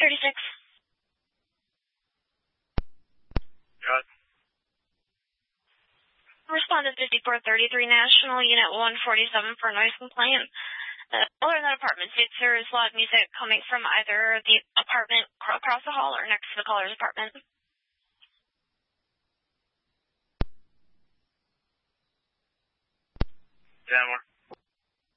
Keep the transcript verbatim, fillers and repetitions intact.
thirty-six. Got it. Respondent fifty-four thirty-three National, Unit one forty-seven for noise complaint. The caller in that apartment states there is loud music coming from either the apartment across the hall or next to the caller's apartment. Ten more.